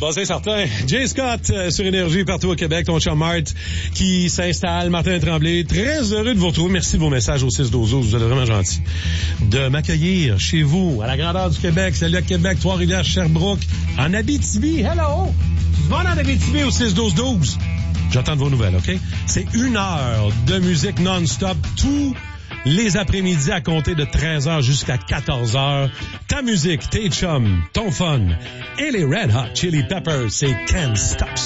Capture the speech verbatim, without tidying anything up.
Bon, c'est certain. Jay Scott euh, sur Énergie partout au Québec, ton chum Mart qui s'installe, Martin Tremblay. Très heureux de vous retrouver. Merci de vos messages au six douze. Vous êtes vraiment gentils. De m'accueillir chez vous, à la grandeur du Québec. Salut à Québec, Trois-Rivières, Sherbrooke, en Abitibi. Hello! Tu vas en Abitibi au six douze douze. J'attends de vos nouvelles, OK? C'est une heure de musique non-stop, tous les après-midi à compter de treize heures jusqu'à quatorze heures. Ta musique, tes chums, ton fun et les Red Hot Chili Peppers, c'est Can't Stop.